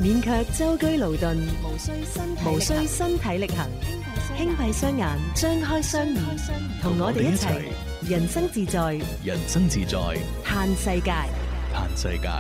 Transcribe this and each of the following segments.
免卻舟車勞頓， 無需身體力行， 輕閉雙眼，張開雙耳，同我哋一齊人生自在， 人生自在， 嘆世界。 嘆世界。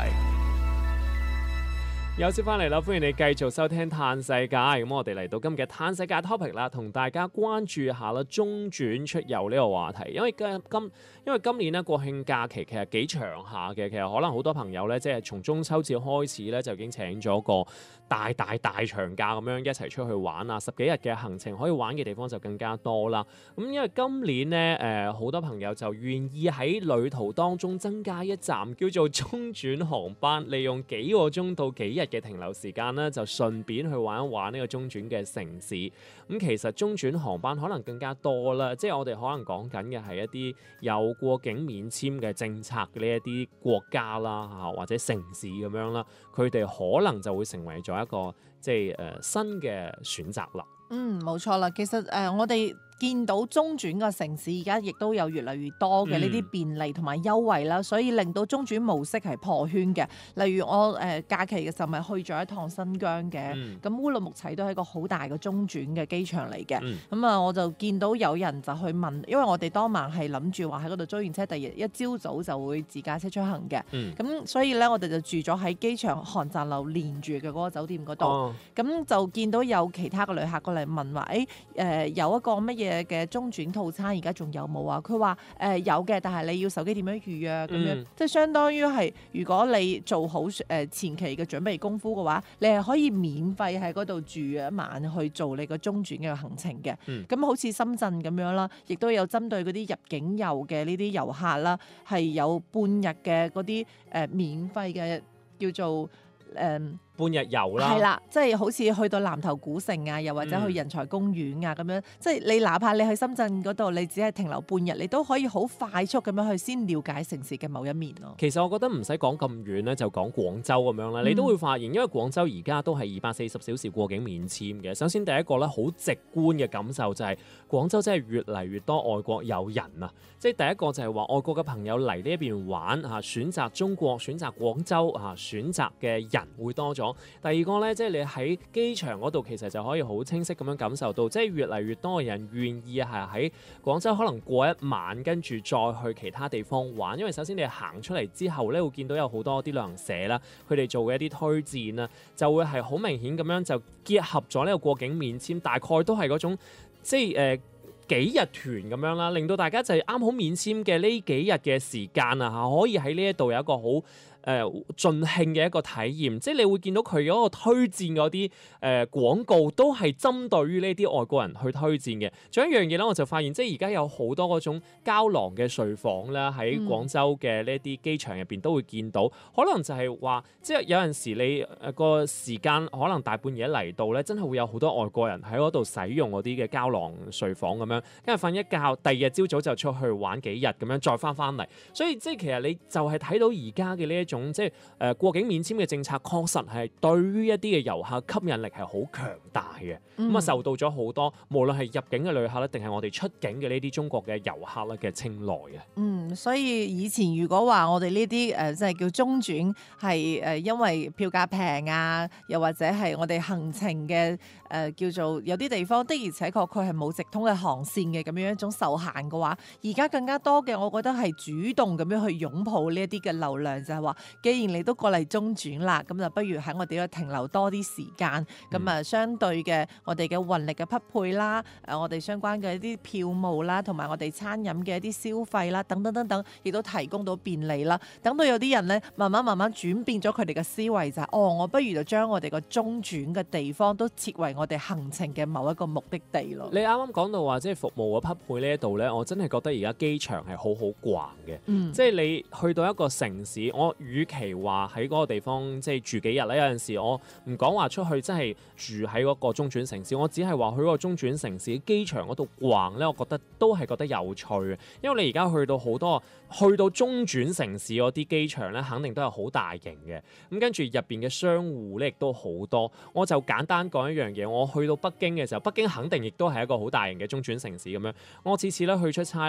有接翻嚟啦，歡迎你繼續收聽嘆世界。咁我哋嚟到今日嘅嘆世界 topic 啦，同大家關注下啦中轉出遊呢個話題。因為今年咧國慶假期其實幾長下嘅，其實可能好多朋友咧即係從中秋節開始咧就已經請咗個大長假咁樣一齊出去玩啊，10幾日嘅行程可以玩嘅地方就更加多啦。咁因為今年咧好多朋友就願意喺旅途當中增加一站叫做中轉航班，利用幾個鐘到幾日嘅停留時間咧，就順便去玩一玩呢個中轉嘅城市。咁其實中轉航班可能更加多啦，即係我哋可能講緊嘅係一啲有過境免簽嘅政策嘅呢一啲國家啦嚇，或者城市咁樣啦，佢哋可能就會成為咗一個即係新嘅選擇啦。 冇錯啦。其實我哋見到中轉個城市而家亦都有越嚟越多嘅呢啲便利同埋優惠啦，所以令到中轉模式係破圈嘅。例如我假期嘅時候咪去咗一趟新疆嘅，咁烏魯木齊都係一個好大嘅中轉嘅機場嚟嘅。咁啊，我就見到有人就去問，因為我哋當晚係諗住話喺嗰度租完車，第二日一朝早就會自駕車出行嘅。咁所以咧，我哋就住咗喺機場航站樓連住嘅嗰個酒店嗰度。咁就見到有其他嘅旅客過嚟問話，有一個乜嘢嘅中轉套餐而家仲有冇啊？佢話有嘅，但係你要手機點樣預約咁樣，即係相當於係如果你做好前期嘅準備功夫嘅話，你係可以免費喺嗰度住一晚去做你個中轉嘅行程嘅。咁好似深圳咁樣啦，亦都有針對嗰啲入境遊嘅呢啲遊客啦，係有半日嘅嗰啲免費嘅叫做半日遊啦， 係啦，即係好似去到南頭古城啊，又或者去人才公園啊咁樣，即係你哪怕你去深圳嗰度，你只係停留半日，你都可以好快速咁樣去先了解城市嘅某一面咯。 其實我覺得唔使講咁遠咧，就講廣州咁樣啦，你都會發現，因為廣州而家都係240小時過境免簽嘅。首先第一個咧，好直觀嘅感受就係廣州真係越嚟越多外國友人啊！即係第一個就係話外國嘅朋友嚟呢一邊玩嚇，選擇中國、選擇廣州嚇，選擇嘅人會多咗。第二個咧，即係你喺機場嗰度，其實就可以好清晰咁樣感受到，即係越嚟越多嘅人願意係喺廣州可能過一晚，跟住再去其他地方玩。因為首先你行出嚟之後咧，會見到有好多啲旅行社啦，佢哋做嘅一啲推薦啦，就會係好明顯咁樣就結合咗呢個過境免簽，大概都係嗰種即係幾日團咁樣啦，令到大家就係啱好免簽嘅呢幾日嘅時間啊嚇，可以喺呢一度有一個好盡興嘅一個體驗，即係你會見到佢嗰個推薦嗰啲廣告都係針對於呢啲外國人去推薦嘅。仲有一樣嘢咧，我就發現即係而家有好多嗰種膠囊嘅睡房咧，喺廣州嘅呢啲機場入邊都會見到。可能就係話，即係有陣時你個時間可能大半夜嚟到咧，真係會有好多外國人喺嗰度使用嗰啲嘅膠囊睡房咁樣，跟住瞓一覺，第二日朝早就出去玩幾日咁樣，再翻嚟。所以即係其實你就係睇到而家嘅呢一種即係過境免簽嘅政策，確實係對於一啲嘅遊客吸引力係好強大嘅。咁啊受到咗好多無論係入境嘅旅客咧，定係我哋出境嘅呢啲中國嘅遊客咧嘅青睞嘅。所以以前如果話我哋呢啲即係叫中轉係因為票價平啊，又或者係我哋行程嘅叫做有啲地方的而且確佢係冇直通嘅航線嘅咁樣一種受限嘅話，而家更加多嘅我覺得係主動咁樣去擁抱呢一啲嘅流量，就係話既然你都過嚟中轉啦，咁就不如喺我哋度停留多啲時間，咁相對嘅我哋嘅運力嘅匹配啦，我哋相關嘅一啲票務啦，同埋我哋餐飲嘅一啲消費啦，等等，亦都提供到便利啦。等到有啲人咧，慢慢轉變咗佢哋嘅思維，就係我不如就將我哋個中轉嘅地方都設為我哋行程嘅某一個目的地咯。你啱啱講到話即係服務嘅匹配呢一度咧，我真係覺得而家機場係好好逛嘅，即係你去到一個城市，我與其話喺嗰個地方即係住幾日咧，有陣時我唔講話出去真係住喺嗰個中轉城市，我只係話去嗰個中轉城市機場嗰度逛咧，我覺得都係覺得有趣嘅。因為你而家去到中轉城市嗰啲機場咧，肯定都係好大型嘅，咁跟住入邊嘅商戶咧亦都好多。我就簡單講一樣嘢，我去到北京嘅時候，北京肯定亦都係一個好大型嘅中轉城市咁樣。我次次咧去出差。